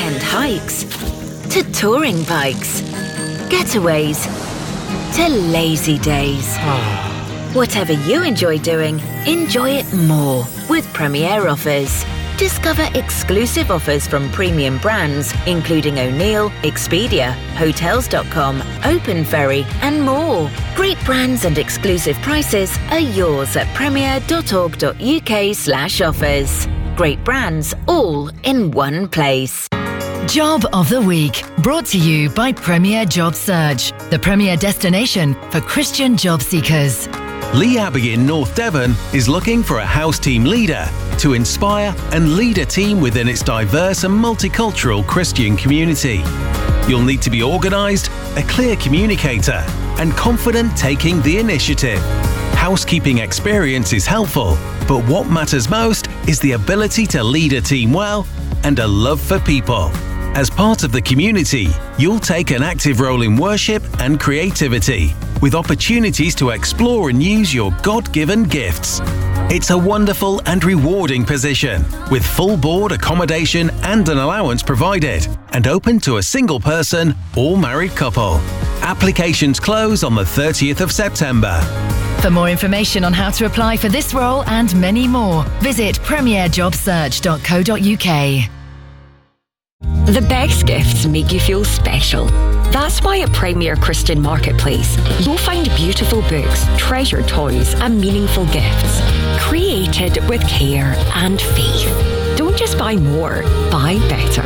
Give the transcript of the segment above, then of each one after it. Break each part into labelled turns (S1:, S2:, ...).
S1: weekend hikes, to touring bikes, getaways, to lazy days. Whatever you enjoy doing, enjoy it more with Premier Offers. Discover exclusive offers from premium brands, including O'Neill, Expedia, Hotels.com, Open Ferry, and more. Great brands and exclusive prices are yours at premier.org.uk/offers. Great brands, all in one place.
S2: Job of the Week, brought to you by Premier Job Search, the premier destination for Christian job seekers.
S3: Lee Abbey in North Devon is looking for a house team leader to inspire and lead a team within its diverse and multicultural Christian community. You'll need to be organised, a clear communicator, and confident taking the initiative. Housekeeping experience is helpful, but what matters most is the ability to lead a team well and a love for people. As part of the community, you'll take an active role in worship and creativity, with opportunities to explore and use your God-given gifts. It's a wonderful and rewarding position, with full board accommodation and an allowance provided, and open to a single person or married couple. Applications close on the 30th of September.
S2: For more information on how to apply for this role and many more, visit premierjobsearch.co.uk.
S4: The best gifts make you feel special. That's why at Premier Christian Marketplace, you'll find beautiful books, treasured toys, and meaningful gifts, created with care and faith. Don't just buy more, buy better.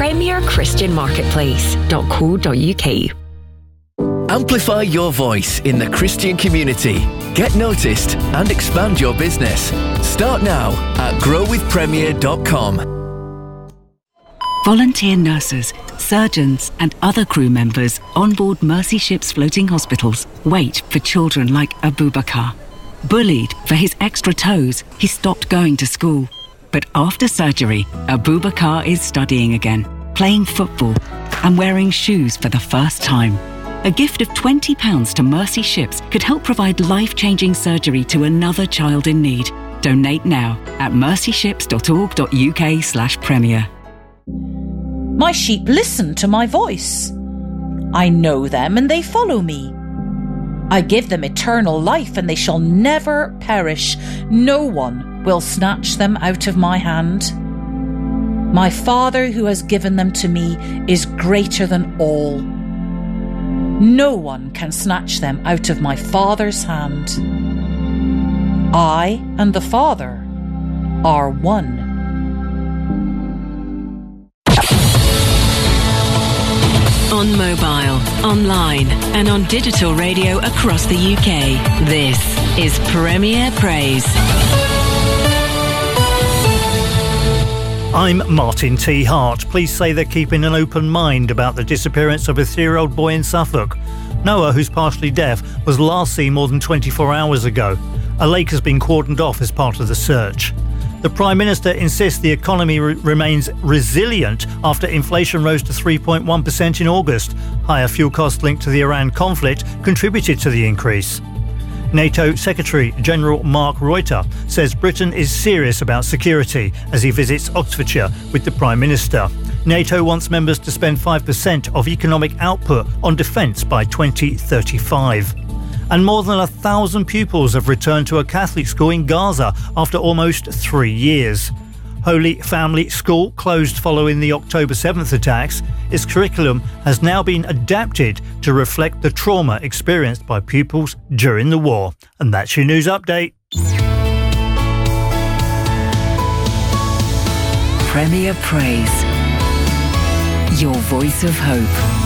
S4: PremierChristianMarketplace.co.uk.
S5: Amplify your voice in the Christian community. Get noticed and expand your business. Start now at growwithpremier.com.
S6: Volunteer nurses, surgeons and other crew members on board Mercy Ships floating hospitals wait for children like Abubakar. Bullied for his extra toes, he stopped going to school. But after surgery, Abubakar is studying again, playing football and wearing shoes for the first time. A gift of £20 to Mercy Ships could help provide life-changing surgery to another child in need. Donate now at mercyships.org.uk/premier.
S7: My sheep listen to my voice. I know them and they follow me. I give them eternal life and they shall never perish. No one will snatch them out of my hand. My Father who has given them to me is greater than all. No one can snatch them out of my Father's hand. I and the Father are one.
S8: On mobile, online and on digital radio across the UK. This is Premier Praise.
S9: I'm Martin T. Hart. Police say they're keeping an open mind about the disappearance of a 3-year-old boy in Suffolk. Noah, who's partially deaf, was last seen more than 24 hours ago. A lake has been cordoned off as part of the search. The Prime Minister insists the economy remains resilient after inflation rose to 3.1% in August. Higher fuel costs linked to the Iran conflict contributed to the increase. NATO Secretary-General Mark Rutte says Britain is serious about security as he visits Oxfordshire with the Prime Minister. NATO wants members to spend 5% of economic output on defence by 2035. And more than 1,000 pupils have returned to a Catholic school in Gaza after almost 3 years. Holy Family School closed following the October 7th attacks. Its curriculum has now been adapted to reflect the trauma experienced by pupils during the war. And that's your news update.
S6: Premier Praise. Your voice of hope.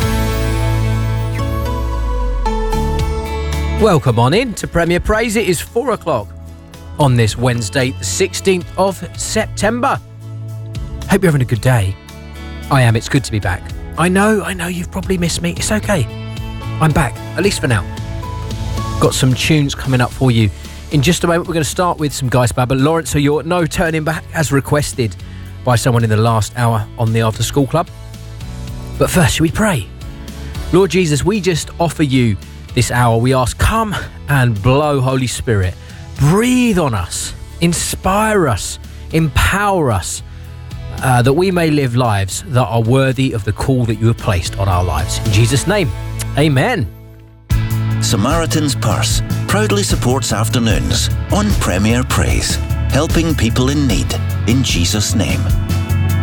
S10: Welcome on in to Premier Praise. It is 4 o'clock on this Wednesday, the 16th of September. Hope you're having a good day. I am. It's good to be back. I know you've probably missed me. It's okay. I'm back, at least for now. Got some tunes coming up for you. In just a moment, we're going to start with some Guy Spabber, Lawrence O'Yor, No Turning Back, as requested by someone in the last hour on the After School Club. But first, shall we pray? Lord Jesus, we just offer you this hour. We ask, come and blow, Holy Spirit. Breathe on us, inspire us, empower us. that we may live lives that are worthy of the call that you have placed on our lives. In Jesus' name, amen.
S11: Samaritan's Purse proudly supports afternoons on Premier Praise, helping people in need in Jesus' name.